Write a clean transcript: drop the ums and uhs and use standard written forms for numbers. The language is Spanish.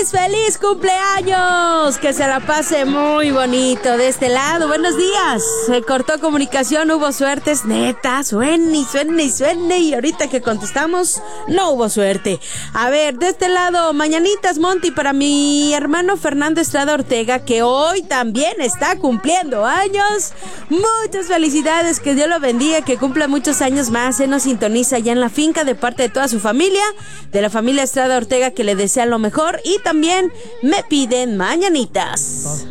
feliz cumpleaños. Que se la pase muy bonito de este lado. Buenos días. Se cortó comunicación, hubo suertes. Neta, suene y suene y suene. Y ahorita que contestamos, no hubo suerte. A ver, de este lado, mañanitas, Monty, para mi hermano Fernando Estrada Ortega, que hoy también está cumpliendo años. Muchas felicidades, que Dios lo bendiga, que cumpla muchos años más. Se nos sintoniza ya en la finca de parte de toda su familia, de la familia Estrada Ortega, que le desean lo mejor y también me piden mañanitas.